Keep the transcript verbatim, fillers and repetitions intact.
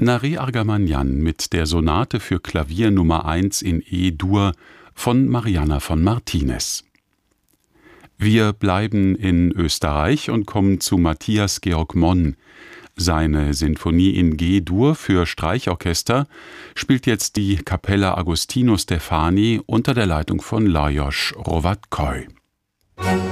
Naré Argamanyan mit der Sonate für Klavier Nummer eins in E-Dur von Marianna von Martinez. Wir bleiben in Österreich und kommen zu Matthias Georg Monn. Seine Sinfonie in G-Dur für Streichorchester spielt jetzt die Kapella Agostino Stefani unter der Leitung von Lajos Rowatkoy.